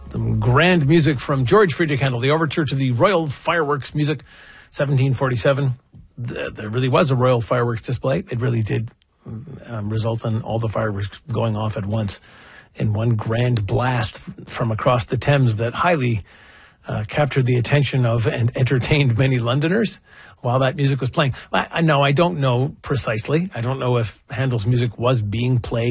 Some grand music from George Friedrich Handel, the overture to the Royal Fireworks Music, 1747. There really was a Royal Fireworks display. It really did result in all the fireworks going off at once in one grand blast from across the Thames that highly captured the attention of and entertained many Londoners while that music was playing. I don't know precisely. I don't know if Handel's music was being played